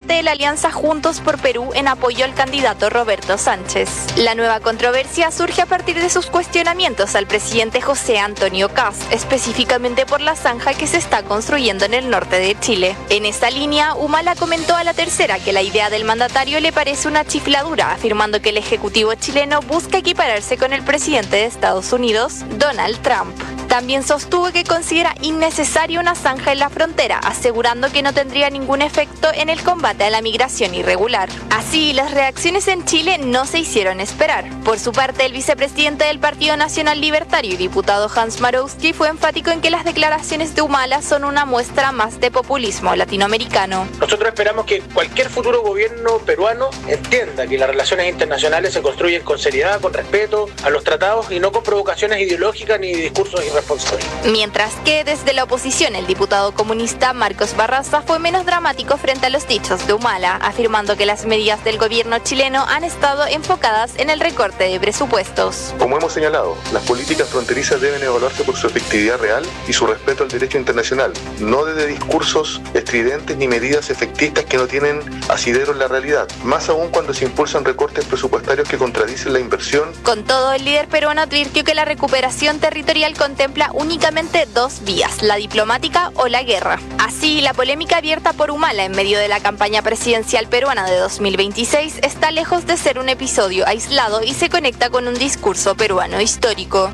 parte de la alianza Juntos por Perú en apoyo al candidato Roberto Sánchez. La nueva controversia surge a partir de sus cuestionamientos al presidente José Antonio Kast, específicamente por la zanja que se está construyendo en el norte de Chile. En esta línea, Humala comentó a La Tercera que la idea del mandatario le parece una chifladura, afirmando que el ejecutivo chileno busca equipararse con el presidente de Estados Unidos, Donald Trump. También sostuvo que considera innecesaria una zanja en la frontera, asegurando que no tendría ningún efecto en el combate a la migración irregular. Así, las reacciones en Chile no se hicieron esperar. Por su parte, el vicepresidente del Partido Nacional Libertario y diputado Hans Marowski fue enfático en que las declaraciones de Humala son una muestra más de populismo latinoamericano. Nosotros esperamos que cualquier futuro gobierno peruano entienda que las relaciones internacionales se construyen con seriedad, con respeto a los tratados y no con provocaciones ideológicas ni discursos irresponsables. Mientras que desde la oposición el diputado comunista Marcos Barraza fue menos dramático frente a los dichos de Humala, afirmando que las medidas del gobierno chileno han estado enfocadas en el recorte de presupuestos. Como hemos señalado, las políticas fronterizas deben evaluarse por su efectividad real y su respeto al derecho internacional, no desde discursos estridentes ni medidas efectistas que no tienen asidero en la realidad, más aún cuando se impulsan recortes presupuestarios que contradicen la inversión. Con todo, el líder peruano advirtió que la recuperación territorial contempla únicamente dos vías, la diplomática o la guerra. Así, la polémica abierta por Humala en medio de la campaña presidencial peruana de 2026 está lejos de ser un episodio aislado y se conecta con un discurso peruano histórico.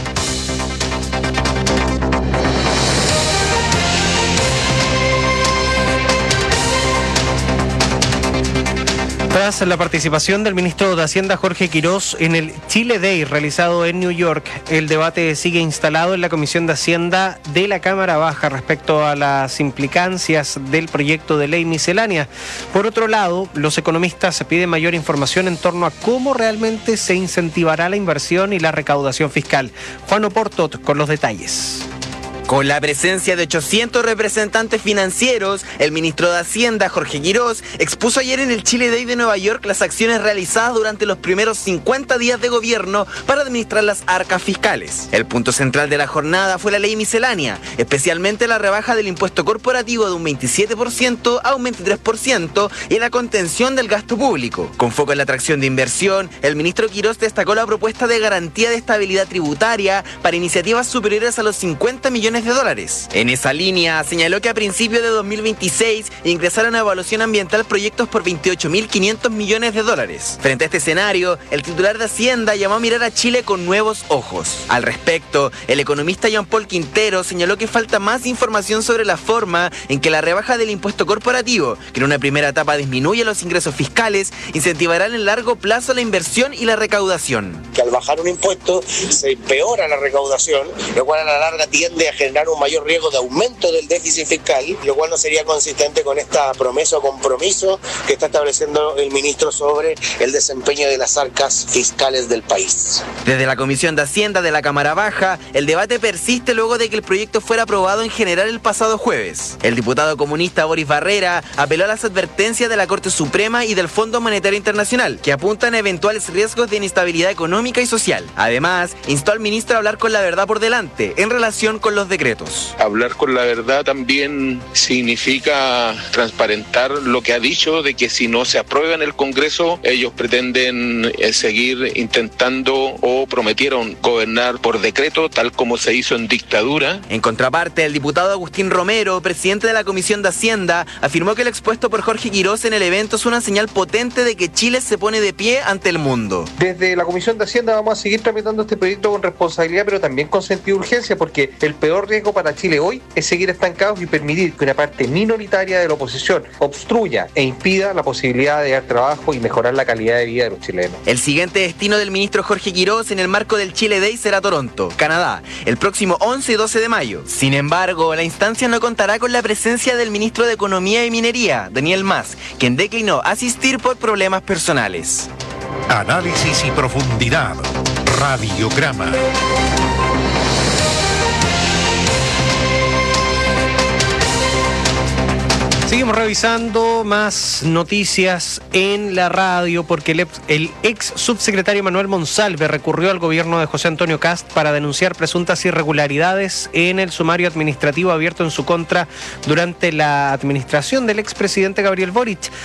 Tras la participación del ministro de Hacienda Jorge Quirós en el Chile Day realizado en New York, el debate sigue instalado en la Comisión de Hacienda de la Cámara Baja respecto a las implicancias del proyecto de ley miscelánea. Por otro lado, los economistas piden mayor información en torno a cómo realmente se incentivará la inversión y la recaudación fiscal. Juan Oportot con los detalles. Con la presencia de 800 representantes financieros, el ministro de Hacienda, Jorge Quirós, expuso ayer en el Chile Day de Nueva York las acciones realizadas durante los primeros 50 días de gobierno para administrar las arcas fiscales. El punto central de la jornada fue la ley miscelánea, especialmente la rebaja del impuesto corporativo de un 27% a un 23% y la contención del gasto público. Con foco en la atracción de inversión, el ministro Quirós destacó la propuesta de garantía de estabilidad tributaria para iniciativas superiores a los 50 millones de dólares. En esa línea, señaló que a principios de 2026 ingresaron a evaluación ambiental proyectos por 28.500 millones de dólares. Frente a este escenario, el titular de Hacienda llamó a mirar a Chile con nuevos ojos. Al respecto, el economista Jean Paul Quintero señaló que falta más información sobre la forma en que la rebaja del impuesto corporativo, que en una primera etapa disminuye los ingresos fiscales, incentivará en el largo plazo la inversión y la recaudación. Que al bajar un impuesto se empeora la recaudación, lo cual a la larga tiende a generar un mayor riesgo de aumento del déficit fiscal, lo cual no sería consistente con esta promesa o compromiso que está estableciendo el ministro sobre el desempeño de las arcas fiscales del país. Desde la Comisión de Hacienda de la Cámara Baja, el debate persiste luego de que el proyecto fuera aprobado en general el pasado jueves. El diputado comunista Boris Barrera apeló a las advertencias de la Corte Suprema y del Fondo Monetario Internacional, que apuntan a eventuales riesgos de inestabilidad económica y social. Además, instó al ministro a hablar con la verdad por delante en relación con los decretos. Hablar con la verdad también significa transparentar lo que ha dicho de que si no se aprueba en el Congreso, ellos pretenden seguir intentando o prometieron gobernar por decreto, tal como se hizo en dictadura. En contraparte, el diputado Agustín Romero, presidente de la Comisión de Hacienda, afirmó que el expuesto por Jorge Quirós en el evento es una señal potente de que Chile se pone de pie ante el mundo. Desde la Comisión de Hacienda vamos a seguir tramitando este proyecto con responsabilidad, pero también con sentido de urgencia, porque el peor riesgo para Chile hoy es seguir estancados y permitir que una parte minoritaria de la oposición obstruya e impida la posibilidad de dar trabajo y mejorar la calidad de vida de los chilenos. El siguiente destino del ministro Jorge Quirós en el marco del Chile Day será Toronto, Canadá, el próximo 11 y 12 de mayo. Sin embargo, la instancia no contará con la presencia del ministro de Economía y Minería, Daniel Mas, quien declinó asistir por problemas personales. Análisis y profundidad. Radiograma. Seguimos revisando más noticias en la radio porque el ex subsecretario Manuel Monsalve recurrió al gobierno de José Antonio Kast para denunciar presuntas irregularidades en el sumario administrativo abierto en su contra durante la administración del expresidente Gabriel Boric.